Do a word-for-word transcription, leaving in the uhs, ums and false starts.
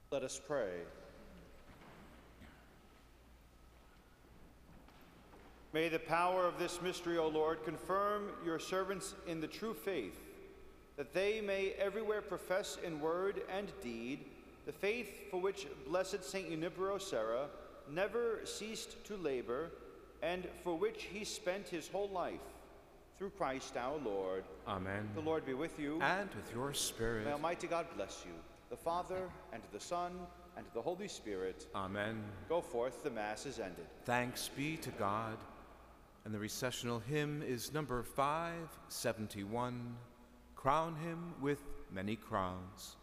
Let us pray. May the power of this mystery, O Lord, confirm your servants in the true faith, that they may everywhere profess in word and deed the faith for which blessed Saint Junipero Serra never ceased to labor, and for which he spent his whole life. Through Christ our Lord. Amen. The Lord be with you. And with your spirit. May Almighty God bless you, the Father, and the Son, and the Holy Spirit. Amen. Go forth, the Mass is ended. Thanks be to God. And the recessional hymn is number five seventy-one. Crown him with many crowns.